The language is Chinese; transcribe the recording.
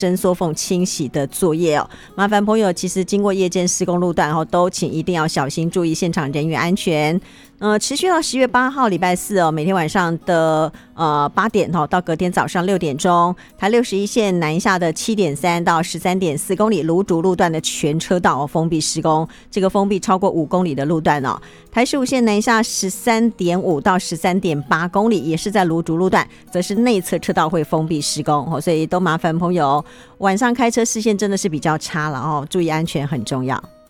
伸缩缝清洗的作业哦，麻烦朋友其实经过夜间施工路段都请一定要小心注意现场人员安全。持续到10月8号礼拜四哦，每天晚上的8点到隔天早上6点钟，台61线南下的7.3到13.4公里芦竹路段的全车道封闭施工，这个封闭超过5公里的路段哦。台15线南下13.5到13.8公里也是在芦竹路段，则是内侧车道会封闭施工所以都麻烦朋友晚上开车视线真的是比较差了注意安全很重要。